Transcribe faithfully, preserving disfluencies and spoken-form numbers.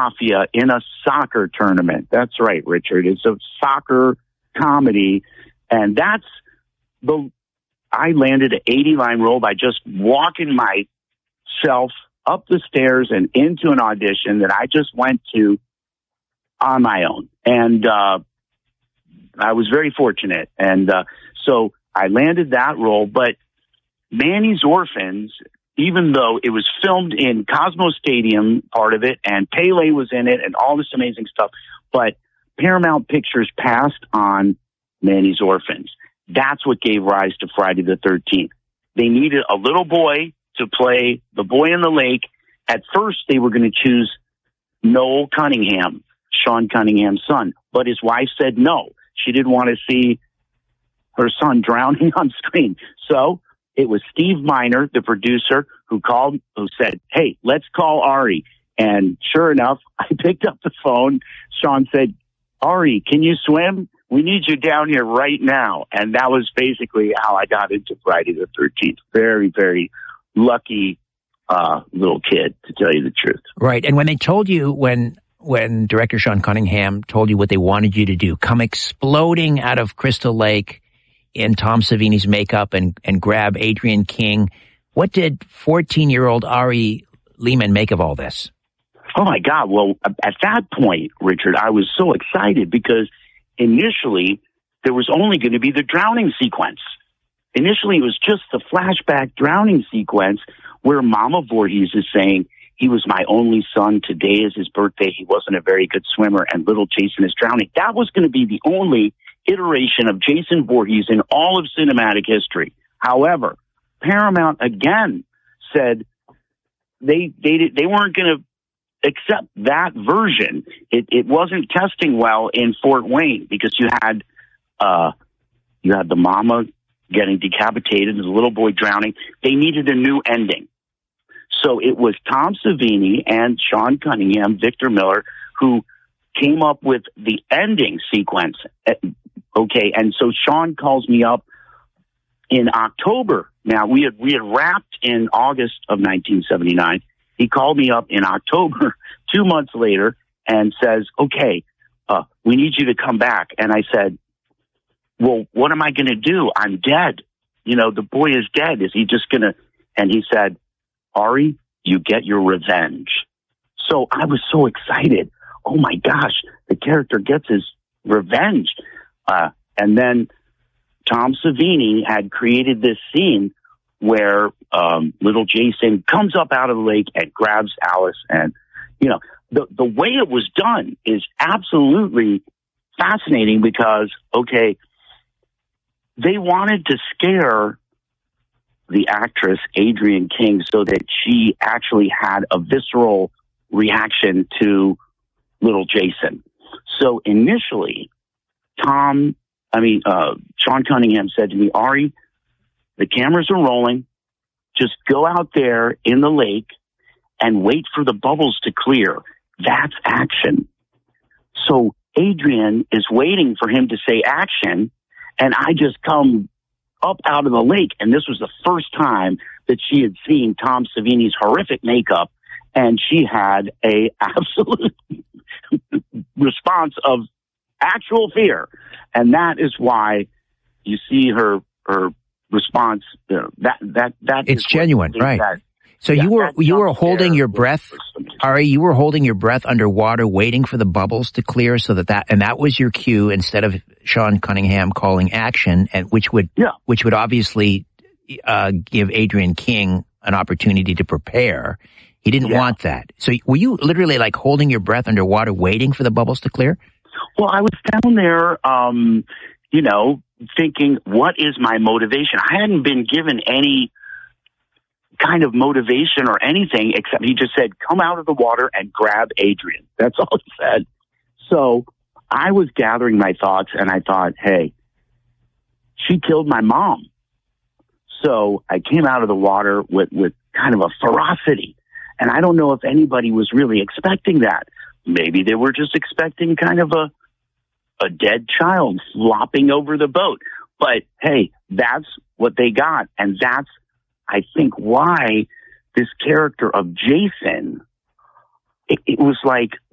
mafia in a soccer tournament. That's right, Richard. It's a soccer comedy. And that's the, I landed an eighty line role by just walking myself up the stairs and into an audition that I just went to on my own. And, uh, I was very fortunate. And, uh, so I landed that role, but Manny's Orphans, even though it was filmed in Cosmo Stadium, part of it, and Pele was in it and all this amazing stuff, but Paramount Pictures passed on Manny's Orphans. That's what gave rise to Friday the thirteenth. They needed a little boy to play the boy in the lake. At first, they were going to choose Noel Cunningham, Sean Cunningham's son, but his wife said no. She didn't want to see her son drowning on screen. So it was Steve Miner, the producer, who called, who said, hey, let's call Ari. And sure enough, I picked up the phone. Sean said, Ari, can you swim? We need you down here right now. And that was basically how I got into Friday the thirteenth. Very, very lucky uh, little kid, to tell you the truth. Right. And when they told you, when when director Sean Cunningham told you what they wanted you to do, come exploding out of Crystal Lake in Tom Savini's makeup and, and grab Adrienne King, what did fourteen-year-old Ari Lehman make of all this? Oh, my God. Well, at that point, Richard, I was so excited because initially there was only going to be the drowning sequence. Initially, it was just the flashback drowning sequence where Mama Voorhees is saying, he was my only son. Today is his birthday. He wasn't a very good swimmer, and little Jason is drowning. That was going to be the only iteration of Jason Voorhees in all of cinematic history. However, Paramount again said they they they weren't going to accept that version. It it wasn't testing well in Fort Wayne because you had uh you had the mama getting decapitated and the little boy drowning. They needed a new ending. So it was Tom Savini and Sean Cunningham, Victor Miller, who came up with the ending sequence. Okay, and so Sean calls me up in October. Now, we had we had wrapped in August of nineteen seventy-nine. He called me up in October, two months later, and says, okay, uh, we need you to come back. And I said, well, what am I going to do? I'm dead. You know, the boy is dead. Is he just going to? And he said, Ari, you get your revenge. So I was so excited. Oh, my gosh, the character gets his revenge. Uh, and then Tom Savini had created this scene where um, little Jason comes up out of the lake and grabs Alice. And, you know, the, the way it was done is absolutely fascinating because, okay, they wanted to scare the actress Adrienne King so that she actually had a visceral reaction to little Jason. So initially, Tom, I mean, uh, Sean Cunningham said to me, Ari, the cameras are rolling. Just go out there in the lake and wait for the bubbles to clear. That's action. So Adrienne is waiting for him to say action, and I just come up out of the lake. And this was the first time that she had seen Tom Savini's horrific makeup, and she had a absolute response of actual fear. And that is why you see her her response. You know, that that that it's genuine, right? That, so yeah, you were you were holding your breath, Ari. You were holding your breath underwater, waiting for the bubbles to clear, so that that and that was your cue instead of Sean Cunningham calling action, and which would yeah. which would obviously uh, give Adrienne King an opportunity to prepare. He didn't yeah. want that. So were you literally like holding your breath underwater, waiting for the bubbles to clear? Well, I was down there, um, you know, thinking, what is my motivation? I hadn't been given any kind of motivation or anything, except he just said, come out of the water and grab Adrienne. That's all he said. So I was gathering my thoughts, and I thought, hey, she killed my mom. So I came out of the water with, with kind of a ferocity. And I don't know if anybody was really expecting that. Maybe they were just expecting kind of a a dead child flopping over the boat. But hey, that's what they got. And that's, I think, why this character of Jason, it, it was like